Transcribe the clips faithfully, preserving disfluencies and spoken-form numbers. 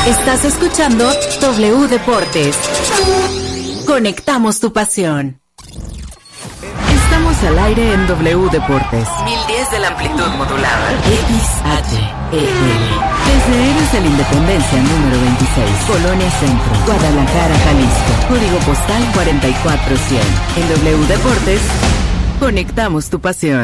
Estás escuchando W Deportes. Conectamos tu pasión. Estamos al aire en W Deportes. mil diez de la amplitud modulada. X H E L. Desde Héroes de la Independencia número veintiséis. Colonia Centro. Guadalajara, Jalisco. Código postal cuarenta y cuatro cien. En W Deportes, conectamos tu pasión.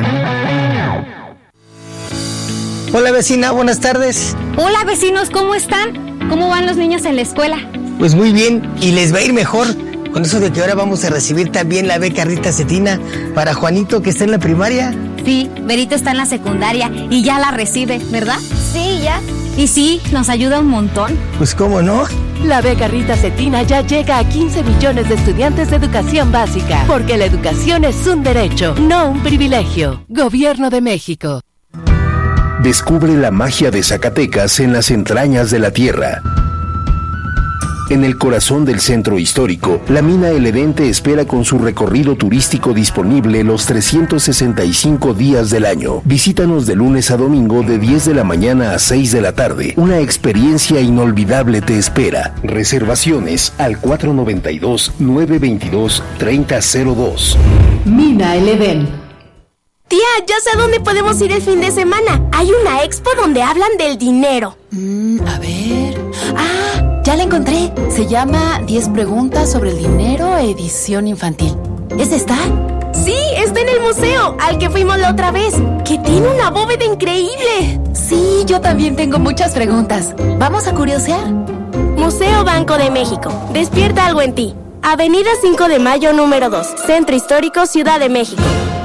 Hola vecina, buenas tardes. Hola vecinos, ¿cómo están? ¿Cómo van los niños en la escuela? Pues muy bien, y les va a ir mejor con eso de que ahora vamos a recibir también la beca Rita Cetina para Juanito, que está en la primaria. Sí, Berito está en la secundaria y ya la recibe, ¿verdad? Sí, ya. Y sí, nos ayuda un montón. Pues cómo no. La beca Rita Cetina ya llega a quince millones de estudiantes de educación básica, porque la educación es un derecho, no un privilegio. Gobierno de México. Descubre la magia de Zacatecas en las entrañas de la tierra. En el corazón del centro histórico, la mina El Edén te espera con su recorrido turístico disponible los trescientos sesenta y cinco días del año. Visítanos de lunes a domingo de diez de la mañana a seis de la tarde. Una experiencia inolvidable te espera. Reservaciones al cuatro noventa y dos, nueve veintidós, treinta cero dos. Mina El Edén. Tía, ya sé a dónde podemos ir el fin de semana. Hay una expo donde hablan del dinero. Mm, a ver... ¡Ah! Ya la encontré. Se llama diez preguntas sobre el dinero, edición infantil. ¿Es esta? Sí, está en el museo, al que fuimos la otra vez, que tiene una bóveda increíble. Sí, yo también tengo muchas preguntas. ¿Vamos a curiosear? Museo Banco de México. Despierta algo en ti. Avenida cinco de mayo, número dos. Centro Histórico, Ciudad de México.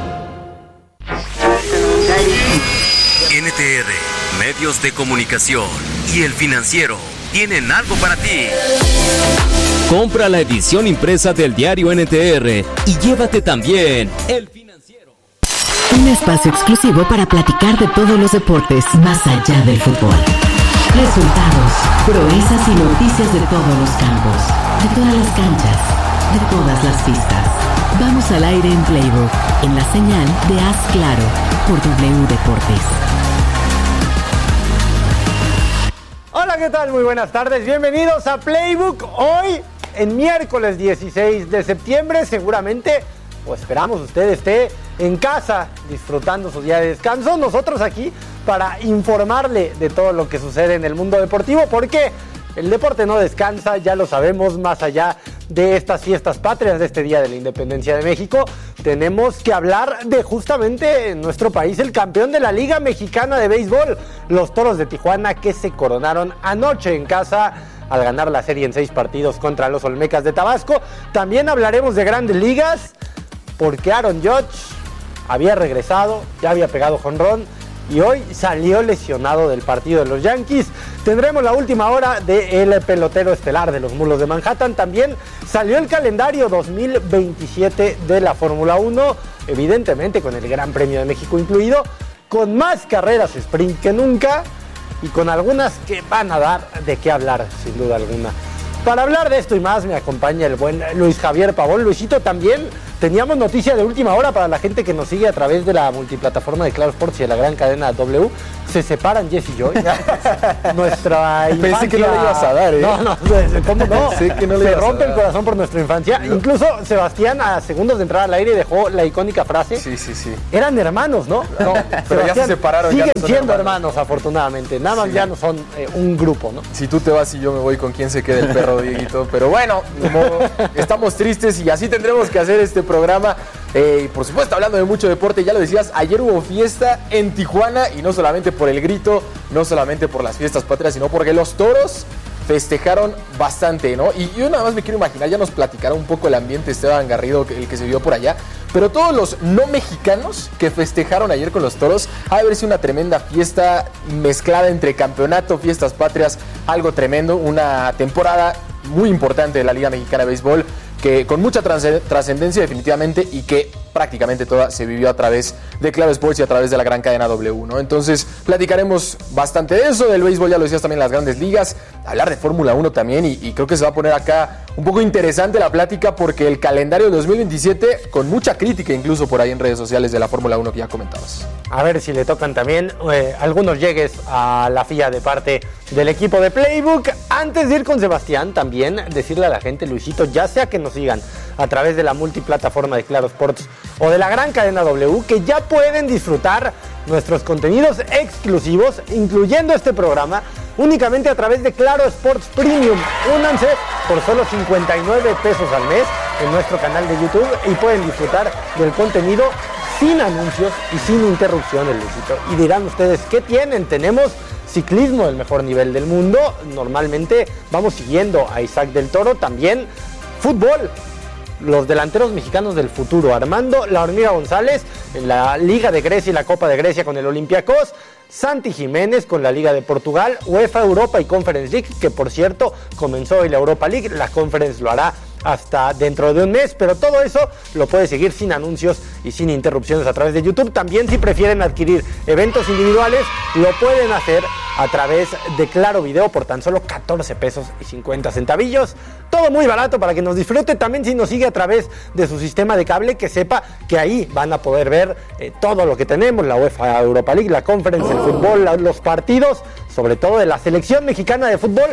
N T R, Medios de Comunicación y El Financiero tienen algo para ti. Compra la edición impresa del diario N T R y llévate también El Financiero. Un espacio exclusivo para platicar de todos los deportes más allá del fútbol. Resultados, proezas y noticias de todos los campos, de todas las canchas, de todas las pistas. Vamos al aire en Playbook, en la señal de Haz Claro, por W Deportes. Hola, ¿qué tal? Muy buenas tardes. Bienvenidos a Playbook. Hoy, en miércoles dieciséis de septiembre, seguramente, o esperamos usted esté en casa disfrutando su día de descanso. Nosotros aquí para informarle de todo lo que sucede en el mundo deportivo, porque el deporte no descansa, ya lo sabemos, más allá de estas fiestas patrias, de este Día de la Independencia de México. Tenemos que hablar de justamente en nuestro país el campeón de la Liga Mexicana de Béisbol, los Toros de Tijuana, que se coronaron anoche en casa al ganar la serie en seis partidos contra los Olmecas de Tabasco. También hablaremos de Grandes Ligas, porque Aaron Judge había regresado, ya había pegado jonrón y hoy salió lesionado del partido de los Yankees. Tendremos la última hora del pelotero estelar de los Mulos de Manhattan. También salió el calendario dos mil veintisiete de la Fórmula uno, evidentemente con el Gran Premio de México incluido, con más carreras sprint que nunca y con algunas que van a dar de qué hablar, sin duda alguna. Para hablar de esto y más me acompaña el buen Luis Javier Pavón. Luisito, también teníamos noticia de última hora para la gente que nos sigue a través de la multiplataforma de Claro Sports y de la gran cadena W. Se separan Jess y yo. Nuestra infancia... Pensé que no le ibas a dar, ¿eh? No, no, ¿cómo no? Sé que no le Se ibas rompe a dar. el corazón por nuestra infancia. No. Incluso Sebastián, a segundos de entrar al aire, dejó la icónica frase. Sí, sí, sí. Eran hermanos, ¿no? No, pero ya se separaron. Siguen ya no siendo hermanos. hermanos, afortunadamente. Nada más sí. Ya no son eh, un grupo, ¿no? Si tú te vas y yo me voy, ¿con quién se queda el perro, Dieguito? Pero bueno, como estamos tristes y así tendremos que hacer este programa. Eh, y por supuesto, hablando de mucho deporte, ya lo decías, ayer hubo fiesta en Tijuana y no solamente por el grito, no solamente por las fiestas patrias, sino porque los Toros festejaron bastante, ¿no? Y yo nada más me quiero imaginar, ya nos platicará un poco el ambiente Esteban Garrido, el que se vio por allá, pero todos los no mexicanos que festejaron ayer con los Toros, ha de haber sido una tremenda fiesta mezclada entre campeonato, fiestas patrias, algo tremendo, una temporada muy importante de la Liga Mexicana de Béisbol, que con mucha trascendencia definitivamente y que prácticamente toda se vivió a través de Claro Sports y a través de la gran cadena W, ¿no? Entonces platicaremos bastante de eso, del béisbol, ya lo decías, también las grandes ligas, hablar de Fórmula uno también, y, y creo que se va a poner acá un poco interesante la plática, porque el calendario de dos mil veintisiete, con mucha crítica incluso por ahí en redes sociales de la Fórmula uno que ya comentabas. A ver si le tocan también eh, algunos llegues a la F I A de parte del equipo de Playbook. Antes de ir con Sebastián, también decirle a la gente, Luisito, ya sea que nos sigan a través de la multiplataforma de Claro Sports o de la gran cadena W, que ya pueden disfrutar nuestros contenidos exclusivos, incluyendo este programa, únicamente a través de Claro Sports Premium. Únanse por solo cincuenta y nueve pesos al mes en nuestro canal de YouTube y pueden disfrutar del contenido sin anuncios y sin interrupciones, Luisito. Y dirán ustedes, ¿qué tienen? Tenemos ciclismo del mejor nivel del mundo. Normalmente vamos siguiendo a Isaac del Toro. También fútbol. Los delanteros mexicanos del futuro. Armando La Hormiga González en la Liga de Grecia y la Copa de Grecia con el Olympiacos. Santi Jiménez con la Liga de Portugal. UEFA Europa y Conference League, que por cierto comenzó hoy la Europa League. La Conference lo hará hasta dentro de un mes, pero todo eso lo puede seguir sin anuncios y sin interrupciones a través de YouTube. También, si prefieren adquirir eventos individuales, lo pueden hacer a través de Claro Video por tan solo catorce pesos y cincuenta centavillos. Todo muy barato para que nos disfrute. También, si nos sigue a través de su sistema de cable, que sepa que ahí van a poder ver eh, todo lo que tenemos, la UEFA Europa League, la Conference, el fútbol, la, los partidos, sobre todo de la selección mexicana de fútbol,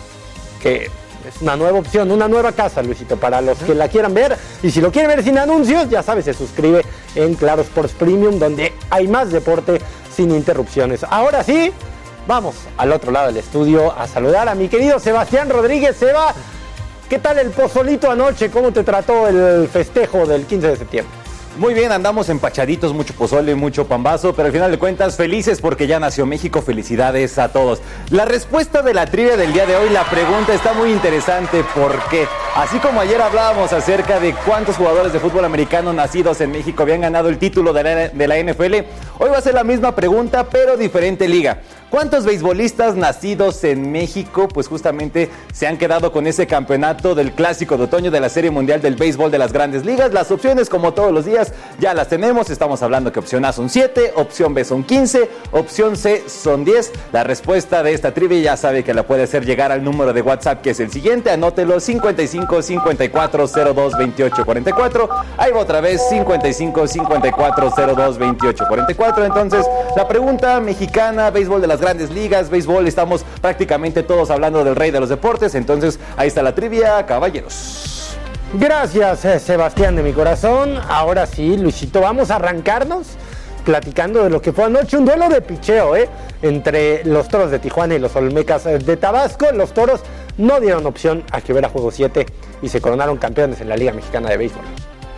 que es una nueva opción, una nueva casa, Luisito, para los que la quieran ver. Y si lo quieren ver sin anuncios, ya sabes, se suscribe en Claro Sports Premium, donde hay más deporte sin interrupciones. Ahora sí, vamos al otro lado del estudio a saludar a mi querido Sebastián Rodríguez. Seba, ¿qué tal el pozolito anoche? ¿Cómo te trató el festejo del quince de septiembre? Muy bien, andamos empachaditos, mucho pozole, mucho pambazo, pero al final de cuentas felices porque ya nació México. Felicidades a todos. La respuesta de la trivia del día de hoy, la pregunta está muy interesante porque así como ayer hablábamos acerca de cuántos jugadores de fútbol americano nacidos en México habían ganado el título de la, de la N F L, hoy va a ser la misma pregunta pero diferente liga. ¿Cuántos beisbolistas nacidos en México pues justamente se han quedado con ese campeonato del Clásico de Otoño de la Serie Mundial del Béisbol de las Grandes Ligas? Las opciones, como todos los días, ya las tenemos. Estamos hablando que opción A son siete, opción B son quince, opción C son diez. La respuesta de esta trivia ya sabe que la puede hacer llegar al número de WhatsApp, que es el siguiente. Anótelo: cincuenta y cinco, cincuenta y cuatro, cero dos, veintiocho, cuarenta y cuatro. Ahí va otra vez: cincuenta y cinco, cincuenta y cuatro, cero dos, veintiocho, cuarenta y cuatro. Entonces, la pregunta mexicana, béisbol de las Grandes Ligas, béisbol, estamos prácticamente todos hablando del rey de los deportes. Entonces, ahí está la trivia, caballeros. Gracias, eh, Sebastián de mi corazón. Ahora sí, Luisito, vamos a arrancarnos platicando de lo que fue anoche un duelo de picheo, ¿eh? entre los Toros de Tijuana y los Olmecas de Tabasco. Los Toros no dieron opción a que hubiera juego siete y se coronaron campeones en la Liga Mexicana de Béisbol.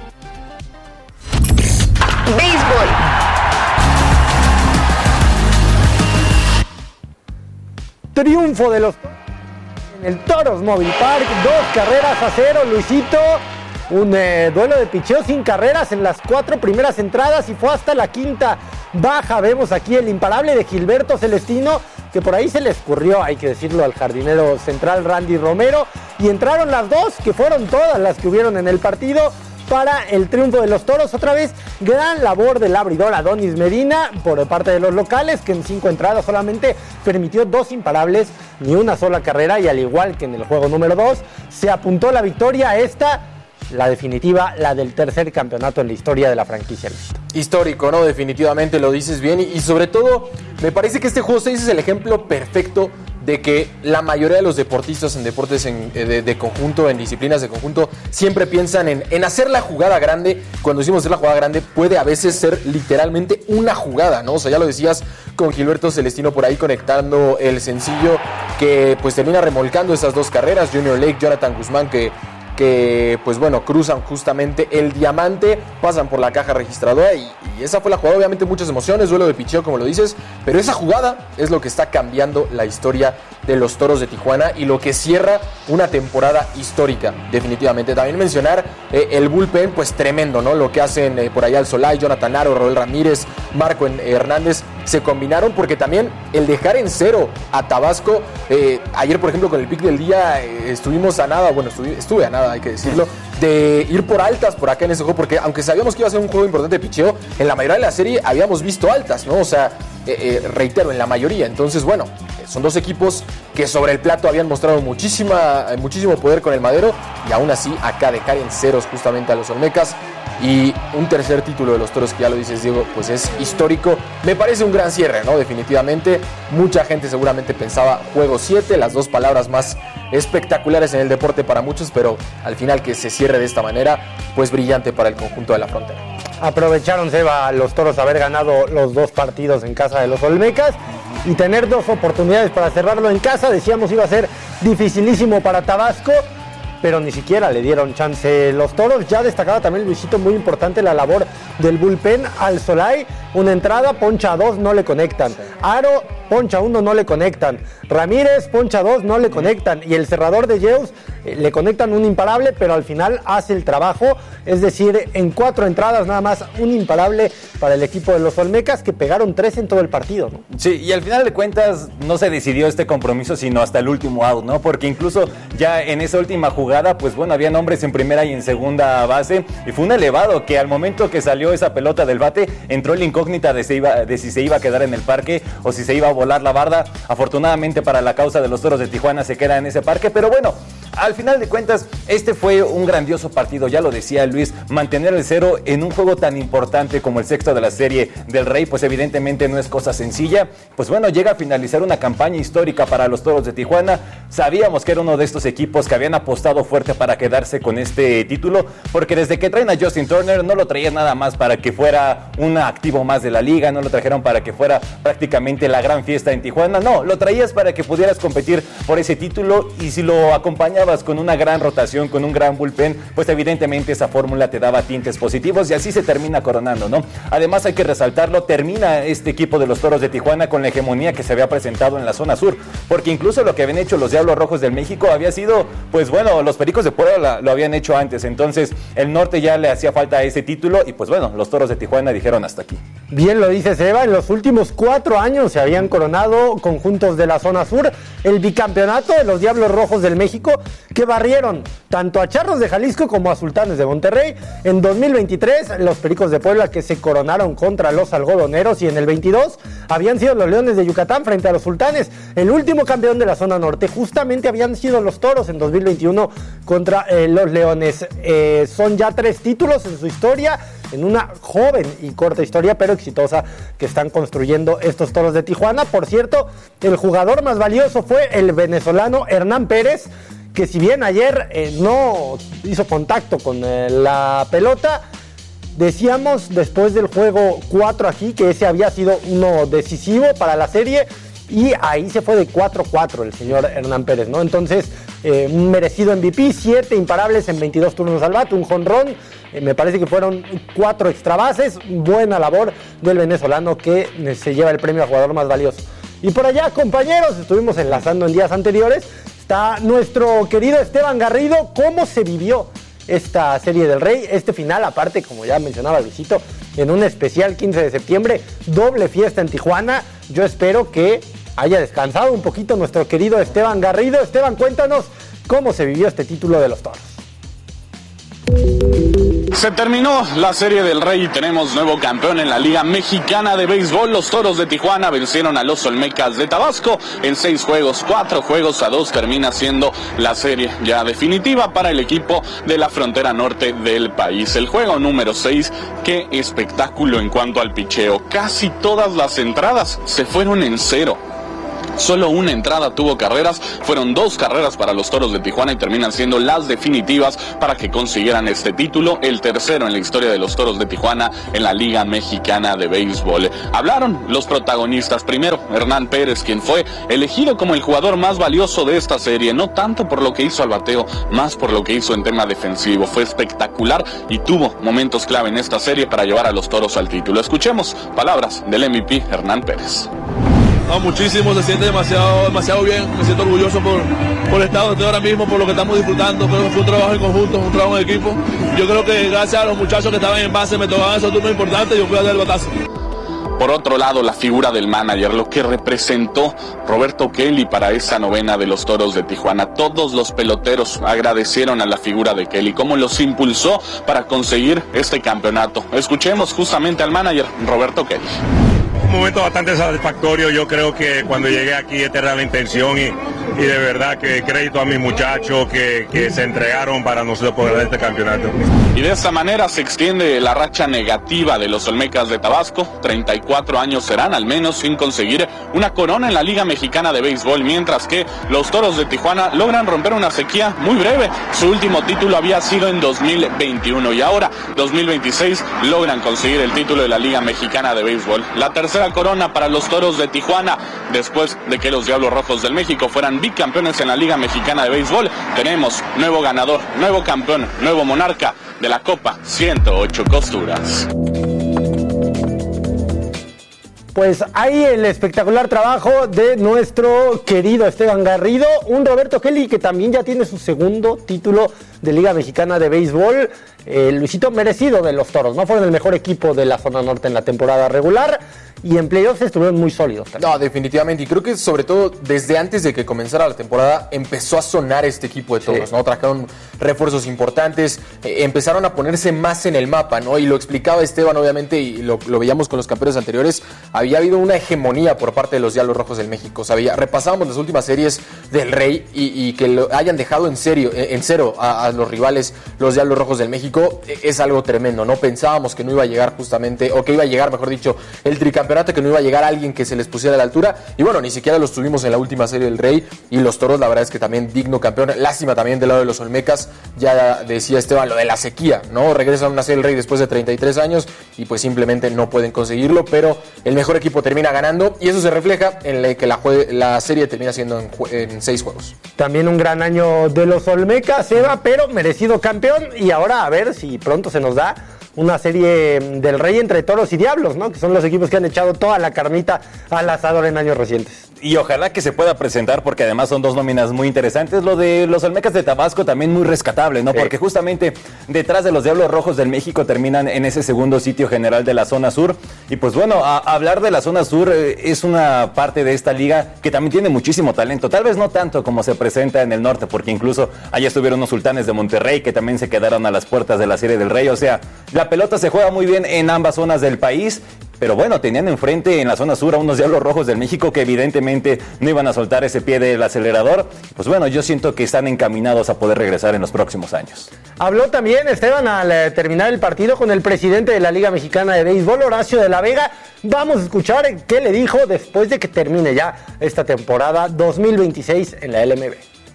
Béisbol. Triunfo de los Toros en el Toros Mobile Park, dos carreras a cero, Luisito. Un eh, duelo de picheo sin carreras en las cuatro primeras entradas y fue hasta la quinta baja. Vemos aquí el imparable de Gilberto Celestino, que por ahí se le escurrió, hay que decirlo, al jardinero central Randy Romero, y entraron las dos, que fueron todas las que hubieron en el partido, para el triunfo de los Toros. Otra vez, gran labor del abridor Adonis Medina por parte de los locales, que en cinco entradas solamente permitió dos imparables, ni una sola carrera, y al igual que en el juego número dos, se apuntó la victoria. Esta, la definitiva, la del tercer campeonato en la historia de la franquicia. Histórico, ¿no? Definitivamente lo dices bien, y, y sobre todo, me parece que este juego seis es el ejemplo perfecto de que la mayoría de los deportistas en deportes en, de, de conjunto, en disciplinas de conjunto, siempre piensan en, en hacer la jugada grande. Cuando decimos hacer la jugada grande, puede a veces ser literalmente una jugada, ¿no? O sea, ya lo decías con Gilberto Celestino por ahí conectando el sencillo que pues termina remolcando esas dos carreras. Junior Lake, Jonathan Guzmán, que que pues bueno, cruzan justamente el diamante, pasan por la caja registradora y, y esa fue la jugada. Obviamente muchas emociones, duelo de picheo como lo dices, pero esa jugada es lo que está cambiando la historia de los Toros de Tijuana y lo que cierra una temporada histórica, definitivamente. También mencionar eh, el bullpen, pues tremendo, ¿no? Lo que hacen eh, por allá el Solay, Jonathan Aro, Roel Ramírez, Marco Hernández, se combinaron, porque también el dejar en cero a Tabasco, eh, ayer por ejemplo con el pick del día eh, estuvimos a nada, bueno estuve, estuve a nada, hay que decirlo, de ir por altas por acá en ese juego, porque aunque sabíamos que iba a ser un juego importante de picheo, en la mayoría de la serie habíamos visto altas, ¿no? O sea, eh, eh, reitero, en la mayoría. Entonces, bueno, son dos equipos que sobre el plato habían mostrado muchísima, muchísimo poder con el Madero, y aún así acá dejar en ceros justamente a los Olmecas. Y un tercer título de los Toros, que ya lo dices, Diego, pues es histórico. Me parece un gran cierre, ¿no? Definitivamente. Mucha gente seguramente pensaba juego siete, las dos palabras más espectaculares en el deporte para muchos, pero al final que se cierre de esta manera, pues brillante para el conjunto de la frontera. Aprovecharon, Seba, los Toros haber ganado los dos partidos en casa de los Olmecas y tener dos oportunidades para cerrarlo en casa. Decíamos iba a ser dificilísimo para Tabasco, pero ni siquiera le dieron chance los Toros. Ya destacaba también Luisito, muy importante la labor del bullpen. Al Solay, una entrada, poncha a dos, no le conectan. Aro, poncha uno, no le conectan. Ramírez, poncha dos, no le conectan. Y el cerrador de Yeus, eh, le conectan un imparable, pero al final hace el trabajo. Es decir, en cuatro entradas nada más, un imparable para el equipo de los Olmecas, que pegaron tres en todo el partido, ¿no? Sí, y al final de cuentas no se decidió este compromiso sino hasta el último out, ¿no? Porque incluso ya en esa última jugada, pues bueno, habían hombres en primera y en segunda base, y fue un elevado que al momento que salió esa pelota del bate, entró la incógnita de, se iba, de si se iba a quedar en el parque o si se iba a volar la barda. Afortunadamente para la causa de los Toros de Tijuana se queda en ese parque, pero bueno, al final de cuentas, este fue un grandioso partido, ya lo decía Luis, mantener el cero en un juego tan importante como el sexto de la Serie del Rey, pues evidentemente no es cosa sencilla. Pues bueno, llega a finalizar una campaña histórica para los Toros de Tijuana. Sabíamos que era uno de estos equipos que habían apostado fuerte para quedarse con este título, porque desde que traen a Justin Turner no lo traían nada más para que fuera un activo más de la liga, no lo trajeron para que fuera prácticamente la gran fiesta en Tijuana, no, lo traías para que pudieras competir por ese título, y si lo acompañabas con una gran rotación, con un gran bullpen, pues evidentemente esa fórmula te daba tintes positivos, y así se termina coronando, ¿no? Además hay que resaltarlo, termina este equipo de los Toros de Tijuana con la hegemonía que se había presentado en la zona sur, porque incluso lo que habían hecho los Diablos Rojos del México había sido, pues bueno, los Pericos de Puebla lo habían hecho antes, entonces el norte ya le hacía falta ese título, y pues bueno, los Toros de Tijuana dijeron hasta aquí. Bien lo dice Seba, en los últimos cuatro años se habían coronado conjuntos de la zona sur el bicampeonato de los Diablos Rojos del México, que barrieron tanto a Charros de Jalisco como a Sultanes de Monterrey. En dos mil veintitrés, los Pericos de Puebla, que se coronaron contra los Algodoneros, y en el veintidós habían sido los Leones de Yucatán frente a los Sultanes. El último campeón de la zona norte justamente habían sido los Toros en dos mil veintiuno contra eh, los Leones. Eh, son ya tres títulos en su historia, en una joven y corta historia, pero exitosa, que están construyendo estos Toros de Tijuana. Por cierto, el jugador más valioso fue el venezolano Hernán Pérez, que si bien ayer eh, no hizo contacto con eh, la pelota, decíamos después del juego cuatro aquí que ese había sido uno decisivo para la serie, y ahí se fue de cuatro cuatro el señor Hernán Pérez, ¿no? Entonces, eh, un merecido M V P, siete imparables en veintidós turnos al bate, un jonrón, eh, me parece que fueron cuatro extra bases, buena labor del venezolano, que eh, se lleva el premio a jugador más valioso. Y por allá, compañeros, estuvimos enlazando en días anteriores, está nuestro querido Esteban Garrido. ¿Cómo se vivió esta Serie del Rey, este final? Aparte, como ya mencionaba Luisito, en un especial quince de septiembre, doble fiesta en Tijuana. Yo espero que haya descansado un poquito nuestro querido Esteban Garrido. Esteban, cuéntanos cómo se vivió este título de los Toros. Se terminó la Serie del Rey y tenemos nuevo campeón en la Liga Mexicana de Béisbol. Los Toros de Tijuana vencieron a los Olmecas de Tabasco en seis juegos, cuatro juegos a dos. Termina siendo la serie ya definitiva para el equipo de la frontera norte del país. El juego número seis, qué espectáculo en cuanto al picheo. Casi todas las entradas se fueron en cero. Solo una entrada tuvo carreras, fueron dos carreras para los Toros de Tijuana y terminan siendo las definitivas para que consiguieran este título, el tercero en la historia de los Toros de Tijuana en la Liga Mexicana de Béisbol. Hablaron los protagonistas. Primero, Hernán Pérez, quien fue elegido como el jugador más valioso de esta serie, no tanto por lo que hizo al bateo, más por lo que hizo en tema defensivo. Fue espectacular y tuvo momentos clave en esta serie para llevar a los Toros al título. Escuchemos palabras del M V P Hernán Pérez. No, muchísimo, se siente demasiado, demasiado bien, me siento orgulloso por, por el estado de ahora mismo, por lo que estamos disfrutando. Creo que fue un trabajo en conjunto, un trabajo en equipo. Yo creo que gracias a los muchachos que estaban en base me tocaban esos turnos importantes y yo fui a dar el batazo. Por otro lado, la figura del manager, lo que representó Roberto Kelly para esa novena de los Toros de Tijuana. Todos los peloteros agradecieron a la figura de Kelly, cómo los impulsó para conseguir este campeonato. Escuchemos justamente al manager, Roberto Kelly. Un momento bastante satisfactorio. Yo creo que cuando llegué aquí esta era la intención y, y de verdad que crédito a mis muchachos que, que se entregaron para nosotros poder dar este campeonato. Y de esta manera se extiende la racha negativa de los Olmecas de Tabasco. treinta y cuatro años serán al menos sin conseguir una corona en la Liga Mexicana de Béisbol, mientras que los Toros de Tijuana logran romper una sequía muy breve. Su último título había sido en dos mil veintiuno y ahora, dos mil veintiséis, logran conseguir el título de la Liga Mexicana de Béisbol. La tercera corona para los Toros de Tijuana, después de que los Diablos Rojos del México fueran bicampeones en la Liga Mexicana de Béisbol. Tenemos nuevo ganador, nuevo campeón, nuevo monarca de la Copa ciento ocho Costuras. Pues ahí el espectacular trabajo de nuestro querido Esteban Garrido, un Roberto Kelly que también ya tiene su segundo título de Liga Mexicana de Béisbol. Eh, Luisito, merecido de los Toros, ¿no? Fueron el mejor equipo de la zona norte en la temporada regular y en playoffs estuvieron muy sólidos también. No, definitivamente, y creo que sobre todo desde antes de que comenzara la temporada empezó a sonar este equipo de Toros, sí. ¿no? Trajeron refuerzos importantes, eh, empezaron a ponerse más en el mapa, ¿no? Y lo explicaba Esteban, obviamente, y lo, lo veíamos con los campeones anteriores, había habido una hegemonía por parte de los Diablos Rojos del México. O sea, había, repasábamos las últimas series del Rey y, y que lo hayan dejado en serio, en cero a, a los rivales, los Diablos Rojos del México, es algo tremendo, ¿no? Pensábamos que no iba a llegar justamente, o que iba a llegar, mejor dicho, el tricampeonato, que no iba a llegar alguien que se les pusiera a la altura, y bueno, ni siquiera los tuvimos en la última serie del Rey, y los Toros, la verdad es que también digno campeón. Lástima también del lado de los Olmecas, ya decía Esteban, lo de la sequía, ¿no? Regresan a una serie del Rey después de treinta y tres años, y pues simplemente no pueden conseguirlo, pero el mejor equipo termina ganando, y eso se refleja en la que la, jue- la serie termina siendo en, jue- en seis juegos. También un gran año de los Olmecas, Eva, pero merecido campeón, y ahora a ver si pronto se nos da una serie del Rey entre Toros y Diablos, ¿no? Que son los equipos que han echado toda la carnita al asador en años recientes. Y ojalá que se pueda presentar, porque además son dos nóminas muy interesantes. Lo de los Olmecas de Tabasco también muy rescatable, ¿no? Sí. Porque justamente detrás de los Diablos Rojos del México terminan en ese segundo sitio general de la zona sur. Y pues bueno, a, a hablar de la zona sur eh, es una parte de esta liga que también tiene muchísimo talento. Tal vez no tanto como se presenta en el norte, porque incluso allá estuvieron los Sultanes de Monterrey, que también se quedaron a las puertas de la Serie del Rey. O sea, la pelota se juega muy bien en ambas zonas del país. Pero bueno, tenían enfrente en la zona sur a unos Diablos Rojos del México que evidentemente no iban a soltar ese pie del acelerador. Pues bueno, yo siento que están encaminados a poder regresar en los próximos años. Habló también Esteban al eh, terminar el partido con el presidente de la Liga Mexicana de Béisbol, Horacio de la Vega. Vamos a escuchar qué le dijo después de que termine ya esta temporada dos mil veintiséis en la L M B.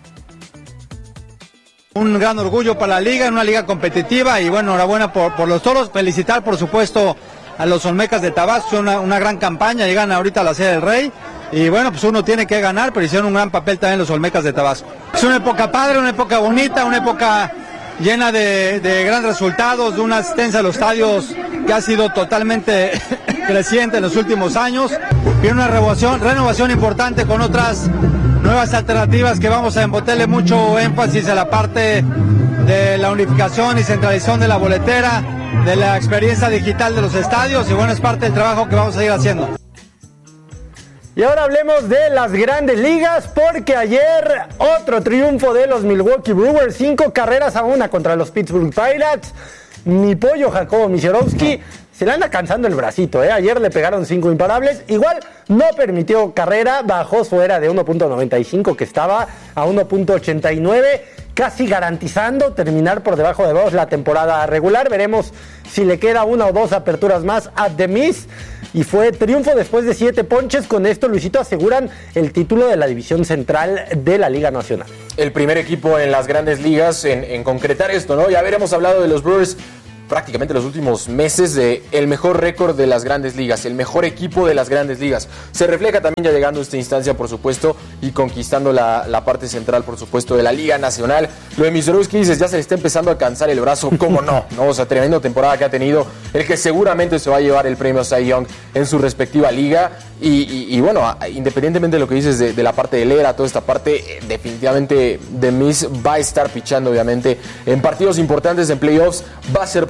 Un gran orgullo para la liga, una liga competitiva y bueno, enhorabuena por, por los Toros. Felicitar por supuesto a los Olmecas de Tabasco, una, una gran campaña, llegan ahorita a la Serie del Rey y bueno, pues uno tiene que ganar, pero hicieron un gran papel también los Olmecas de Tabasco. Es una época padre, una época bonita, una época llena de, de grandes resultados, de una asistencia a los estadios que ha sido totalmente creciente en los últimos años y una renovación, renovación importante con otras nuevas alternativas que vamos a embotarle mucho énfasis a la parte de la unificación y centralización de la boletera, de la experiencia digital de los estadios y bueno, es parte del trabajo que vamos a ir haciendo. Y ahora hablemos de las grandes ligas, porque ayer otro triunfo de los Milwaukee Brewers, cinco carreras a una contra los Pittsburgh Pirates. Mi pollo Jacobo Misiorowski se le anda cansando el bracito, ¿eh? Ayer le pegaron cinco imparables, igual no permitió carrera, bajó su era de uno punto noventa y cinco que estaba a uno punto ochenta y nueve, casi garantizando terminar por debajo de dos la temporada regular. Veremos si le queda una o dos aperturas más a The Miz. Y fue triunfo después de siete ponches. Con esto, Luisito, aseguran el título de la división central de la Liga Nacional. El primer equipo en las grandes ligas en, en concretar esto, ¿no? Ya habremos hablado de los Brewers prácticamente los últimos meses de el mejor récord de las grandes ligas, el mejor equipo de las grandes ligas. Se refleja también ya llegando a esta instancia, por supuesto, y conquistando la, la parte central, por supuesto, de la Liga Nacional. Lo de Misiorowski, dices, ya se le está empezando a cansar el brazo, ¿cómo no? ¿no? O sea, tremenda temporada que ha tenido, el que seguramente se va a llevar el premio Cy Young en su respectiva liga. Y, y, y bueno, independientemente de lo que dices de, de la parte de Lera, toda esta parte, definitivamente The Miz va a estar pichando, obviamente, en partidos importantes, en playoffs, va a ser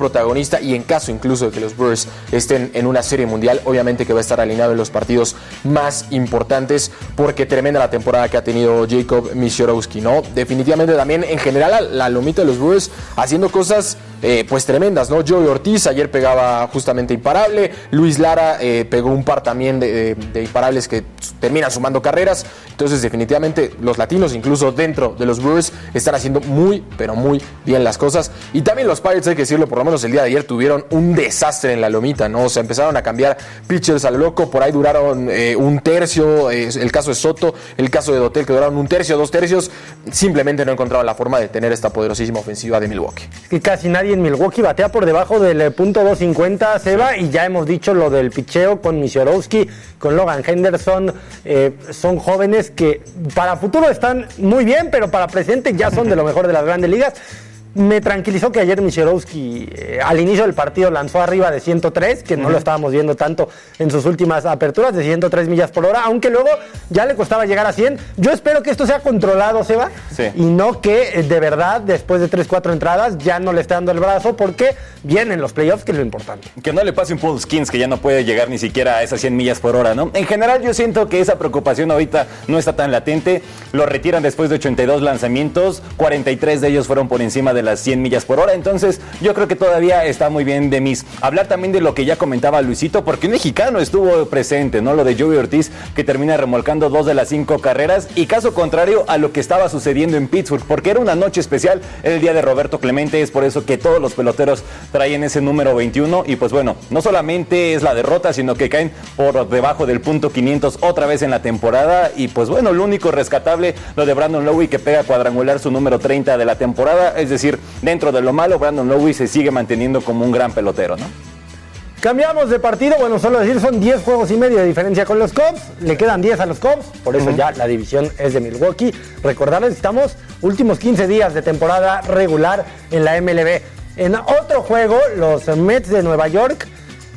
protagonista y en caso incluso de que los Brewers estén en una serie mundial, obviamente que va a estar alineado en los partidos más importantes porque tremenda la temporada que ha tenido Jacob Misiorowski, ¿no? Definitivamente también en general la, la lomita de los Brewers haciendo cosas eh, pues tremendas, ¿no? Joey Ortiz ayer pegaba justamente imparable, Luis Lara eh, pegó un par también de, de, de imparables que terminan sumando carreras, entonces definitivamente los latinos incluso dentro de los Brewers están haciendo muy pero muy bien las cosas y también los Pirates, hay que decirlo, por lo menos el día de ayer tuvieron un desastre en la lomita, ¿no? O sea, empezaron a cambiar pitchers a lo loco, por ahí duraron eh, un tercio, eh, el caso de Soto, el caso de Dotel que duraron un tercio, dos tercios, simplemente no encontraron la forma de tener esta poderosísima ofensiva de Milwaukee. Y casi nadie en Milwaukee batea por debajo del punto doscientos cincuenta, Seba, y ya hemos dicho lo del picheo con Misiorowski, con Logan Henderson, eh, son jóvenes que para futuro están muy bien, pero para presente ya son de lo mejor de las grandes ligas. Me tranquilizó que ayer Misiorowski eh, al inicio del partido lanzó arriba de ciento tres, que no uh-huh. lo estábamos viendo tanto en sus últimas aperturas, de ciento tres millas por hora, aunque luego ya le costaba llegar a cien. Yo espero que esto sea controlado, Seba, sí. y no que eh, de verdad después de tres, cuatro entradas ya no le esté dando el brazo, porque vienen los playoffs, que es lo importante. Que no le pase un Paul Skeens, que ya no puede llegar ni siquiera a esas cien millas por hora, ¿no? En general yo siento que esa preocupación ahorita no está tan latente, lo retiran después de ochenta y dos lanzamientos, cuarenta y tres de ellos fueron por encima de las cien millas por hora, entonces yo creo que todavía está muy bien de mis. Hablar también de lo que ya comentaba Luisito, porque un mexicano estuvo presente, ¿no? Lo de Joey Ortiz, que termina remolcando dos de las cinco carreras, y caso contrario a lo que estaba sucediendo en Pittsburgh, porque era una noche especial, el día de Roberto Clemente, es por eso que todos los peloteros traen ese número veintiuno, y pues bueno, no solamente es la derrota, sino que caen por debajo del punto quinientos otra vez en la temporada, y pues bueno, lo único rescatable, lo de Brandon Lowe, que pega cuadrangular su número treinta de la temporada, es decir, dentro de lo malo, Brandon Lowe se sigue manteniendo como un gran pelotero, ¿no? Cambiamos de partido, bueno, solo decir, son diez juegos y medio de diferencia con los Cubs, le quedan diez a los Cubs, por eso uh-huh. ya la división es de Milwaukee. Recordarles que estamos últimos quince días de temporada regular en la M L B. En otro juego, los Mets de Nueva York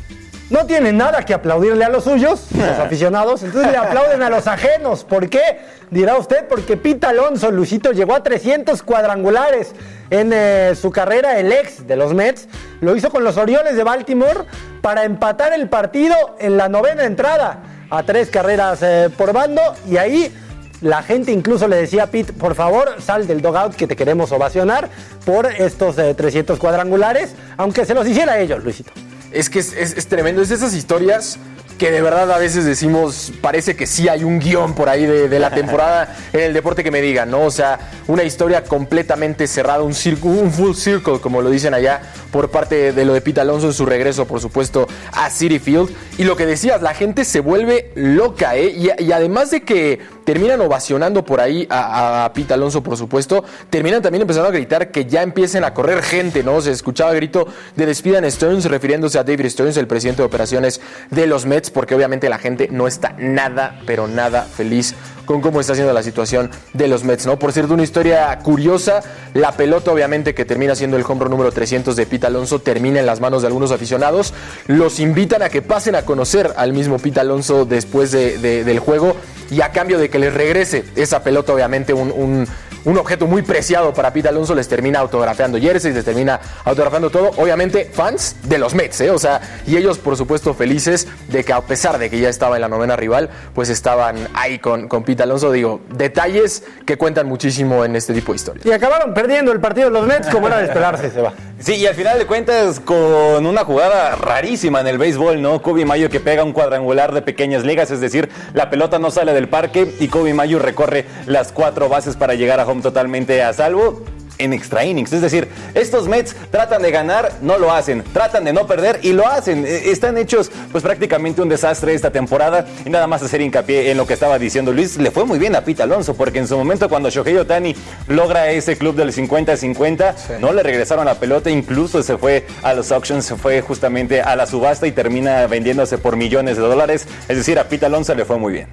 no tienen nada que aplaudirle a los suyos, los aficionados, entonces le aplauden a los ajenos. ¿Por qué? Dirá usted, porque Pete Alonso, Luisito, llegó a trescientos cuadrangulares en eh, su carrera, el ex de los Mets, lo hizo con los Orioles de Baltimore para empatar el partido en la novena entrada, a tres carreras eh, por bando, y ahí la gente incluso le decía a Pete, por favor, sal del dugout que te queremos ovacionar por estos eh, trescientos cuadrangulares, aunque se los hiciera a ellos, Luisito. Es que es, es, es tremendo, es de esas historias que de verdad a veces decimos, parece que sí hay un guión por ahí de, de la temporada en el deporte que me digan, ¿no? O sea, una historia completamente cerrada, un, circo, un full circle, como lo dicen allá, por parte de lo de Pete Alonso en su regreso, por supuesto, a Citi Field. Y lo que decías, la gente se vuelve loca, ¿eh? Y, y además de que terminan ovacionando por ahí a, a Pete Alonso, por supuesto, terminan también empezando a gritar que ya empiecen a correr gente, ¿no? Se escuchaba el grito de despidan Stearns, refiriéndose a David Stearns, el presidente de operaciones de los Mets, porque obviamente la gente no está nada, pero nada feliz con cómo está siendo la situación de los Mets, ¿no? Por cierto, una historia curiosa, la pelota obviamente que termina siendo el home run número trescientos de Pete Alonso termina en las manos de algunos aficionados, los invitan a que pasen a conocer al mismo Pete Alonso después de, de, del juego, y a cambio de que les regrese esa pelota, obviamente un, un, un objeto muy preciado para Pete Alonso, les termina autografiando jerseys, les termina autografiando todo, obviamente fans de los Mets, ¿eh? O sea, y ellos por supuesto felices de que a pesar de que ya estaba en la novena rival, pues estaban ahí con, con Pete Alonso. Digo, detalles que cuentan muchísimo en este tipo de historias. Y acabaron perdiendo el partido de los Mets, como era de esperarse, se va. Sí, y al final de cuentas con una jugada rarísima en el béisbol, ¿no? Kobe Mayo que pega un cuadrangular de pequeñas ligas, es decir, la pelota no sale del parque y Kobe Mayo recorre las cuatro bases para llegar a home totalmente a salvo en extra innings. Es decir, estos Mets tratan de ganar, no lo hacen, tratan de no perder y lo hacen. Están hechos pues prácticamente un desastre esta temporada, y nada más hacer hincapié en lo que estaba diciendo Luis, le fue muy bien a Pete Alonso, porque en su momento cuando Shohei Ohtani logra ese club del cincuenta cincuenta, sí, no le regresaron la pelota, incluso se fue a los auctions, se fue justamente a la subasta y termina vendiéndose por millones de dólares. Es decir, a Pete Alonso le fue muy bien.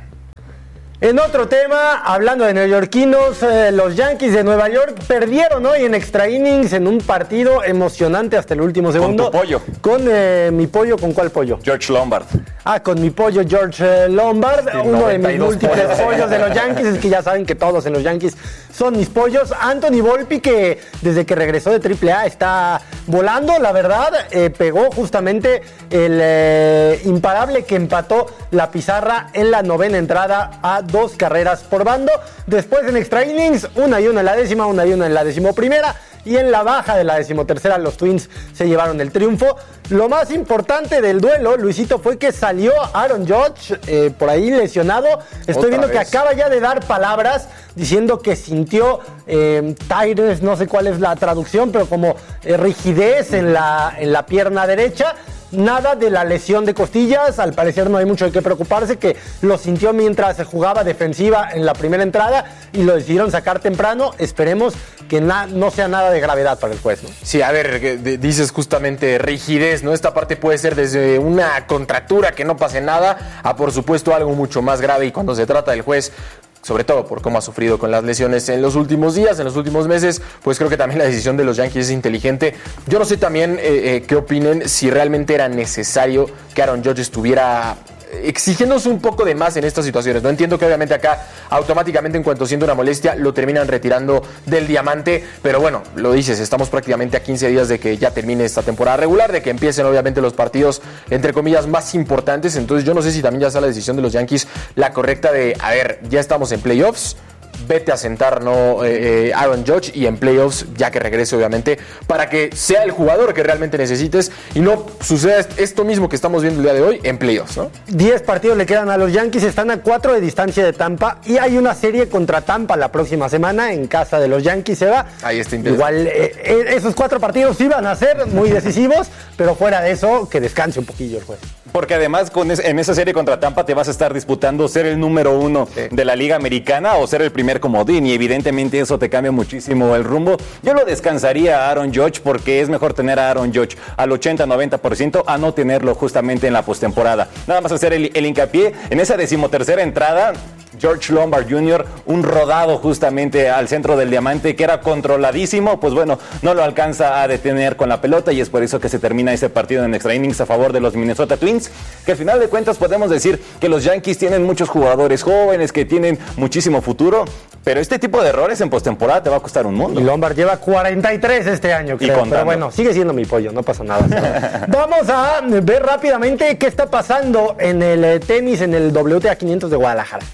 En otro tema, hablando de neoyorquinos, eh, los Yankees de Nueva York perdieron hoy en extra innings en un partido emocionante hasta el último segundo. Con tu pollo. Con eh, mi pollo, ¿con cuál pollo? George Lombard. Ah, con mi pollo George Lombard, sí, uno de mis múltiples pollos. pollos de los Yankees. Es que ya saben que todos en los Yankees son mis pollos. Anthony Volpi, que desde que regresó de triple A está volando, la verdad. Eh, pegó justamente el eh, imparable que empató la pizarra en la novena entrada a dos carreras por bando. Después en extra innings, una y una en la décima, una y una en la decimoprimera. Y en la baja de la decimotercera los Twins se llevaron el triunfo. Lo más importante del duelo, Luisito, fue que salió Aaron Judge eh, por ahí lesionado. Estoy viendo vez? que acaba ya de dar palabras diciendo que sintió eh, tiredness, no sé cuál es la traducción, pero como eh, rigidez en la, en la pierna derecha. Nada de la lesión de costillas, al parecer no hay mucho de qué preocuparse, que lo sintió mientras jugaba defensiva en la primera entrada y lo decidieron sacar temprano. Esperemos que na- no sea nada de gravedad para el juez, ¿no? Sí, a ver, de- dices justamente rigidez, ¿no? Esta parte puede ser desde una contractura que no pase nada a, por supuesto, algo mucho más grave, y cuando se trata del juez, sobre todo por cómo ha sufrido con las lesiones en los últimos días, en los últimos meses, pues creo que también la decisión de los Yankees es inteligente. Yo no sé también eh, eh, qué opinen, si realmente era necesario que Aaron Judge estuviera exigiéndose un poco de más en estas situaciones. No entiendo que obviamente acá automáticamente en cuanto siente una molestia lo terminan retirando del diamante, pero bueno, lo dices, estamos prácticamente a quince días de que ya termine esta temporada regular, de que empiecen obviamente los partidos entre comillas más importantes. Entonces yo no sé si también ya está la decisión de los Yankees la correcta de, a ver, ya estamos en playoffs, vete a sentar, ¿no? Eh, eh, Aaron Judge, y en playoffs, ya que regrese obviamente, para que sea el jugador que realmente necesites y no suceda esto mismo que estamos viendo el día de hoy en playoffs, ¿no? diez partidos le quedan a los Yankees, están a cuatro de distancia de Tampa y hay una serie contra Tampa la próxima semana en casa de los Yankees, se va. Ahí está interesante. Igual eh, esos cuatro partidos sí van a ser muy decisivos, pero fuera de eso, que descanse un poquillo el juez. Porque además con es, en esa serie contra Tampa te vas a estar disputando ser el número uno sí. de la Liga Americana o ser el primer comodín, y evidentemente eso te cambia muchísimo el rumbo. Yo lo descansaría a Aaron Judge, porque es mejor tener a Aaron Judge al ochenta noventa por ciento a no tenerlo justamente en la postemporada. Nada más hacer el, el hincapié en esa decimotercera entrada. George Lombard junior, un rodado justamente al centro del diamante que era controladísimo, pues bueno, no lo alcanza a detener con la pelota, y es por eso que se termina ese partido en extra innings a favor de los Minnesota Twins, que al final de cuentas podemos decir que los Yankees tienen muchos jugadores jóvenes que tienen muchísimo futuro, pero este tipo de errores en postemporada te va a costar un mundo. Y Lombard lleva cuarenta y tres este año, creo, pero bueno, sigue siendo mi pollo, no pasa nada. Vamos a ver rápidamente qué está pasando en el tenis, en el W T A quinientos de Guadalajara.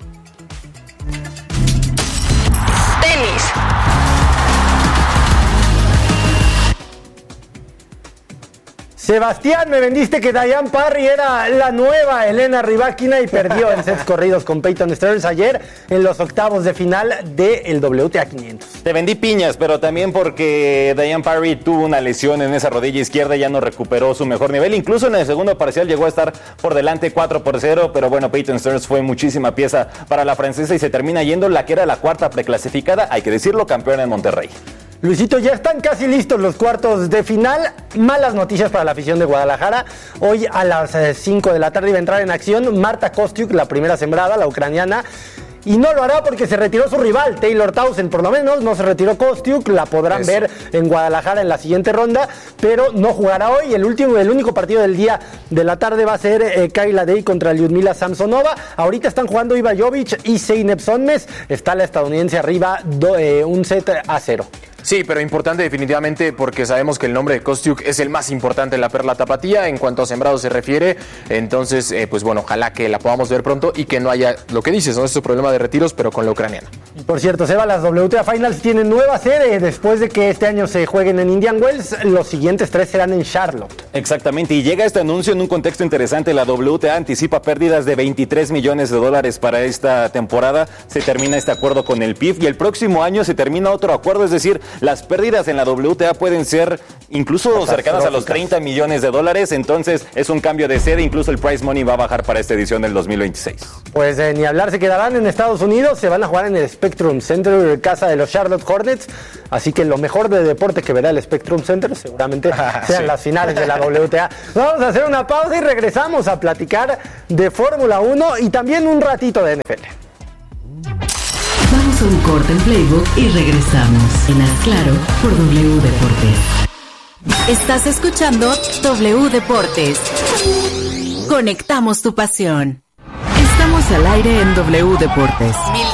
Sebastián, me vendiste que Diane Parry era la nueva Elena Rybakina y perdió en sets corridos con Peyton Stearns ayer en los octavos de final del W T A quinientos. Te vendí piñas, pero también porque Diane Parry tuvo una lesión en esa rodilla izquierda y ya no recuperó su mejor nivel. Incluso en el segundo parcial llegó a estar por delante cuatro por cero, pero bueno, Peyton Stearns fue muchísima pieza para la francesa y se termina yendo la que era la cuarta preclasificada, hay que decirlo, campeona en Monterrey. Luisito, ya están casi listos los cuartos de final. Malas noticias para la afición de Guadalajara. Hoy a las cinco de la tarde iba a entrar en acción Marta Kostyuk, la primera sembrada, la ucraniana. Y no lo hará porque se retiró su rival, Taylor Townsend, por lo menos. No se retiró Kostyuk, la podrán Eso. ver en Guadalajara en la siguiente ronda, pero no jugará hoy. El último, el único partido del día de la tarde va a ser eh, Kayla Day contra Lyudmila Samsonova. Ahorita están jugando Iva Jovic y Zeynep Sonmes. Está la estadounidense arriba, do, eh, un set a cero. Sí, pero importante definitivamente porque sabemos que el nombre de Kostyuk es el más importante en la perla tapatía en cuanto a sembrado se refiere. Entonces, eh, pues bueno, ojalá que la podamos ver pronto y que no haya, lo que dices, ¿no? Este problema de retiros, pero con la ucraniana. Por cierto, Seba, las W T A Finals tienen nueva sede. Después de que este año se jueguen en Indian Wells, los siguientes tres serán en Charlotte. Exactamente, y llega este anuncio en un contexto interesante. La W T A anticipa pérdidas de veintitrés millones de dólares para esta temporada. Se termina este acuerdo con el P I F y el próximo año se termina otro acuerdo, es decir, las pérdidas en la W T A pueden ser incluso cercanas a los treinta millones de dólares, entonces es un cambio de sede, incluso el prize money va a bajar para esta edición del dos mil veintiséis. Pues eh, ni hablar, se quedarán en Estados Unidos, se van a jugar en el Spectrum Center, casa de los Charlotte Hornets, así que lo mejor de deporte que verá el Spectrum Center seguramente sean sí. las finales de la W T A. Vamos a hacer una pausa y regresamos a platicar de Fórmula uno y también un ratito de N F L. Vamos a un corte en Playbook y regresamos en Haz Claro por W Deportes. Estás escuchando W Deportes. Conectamos tu pasión. Estamos al aire en W Deportes.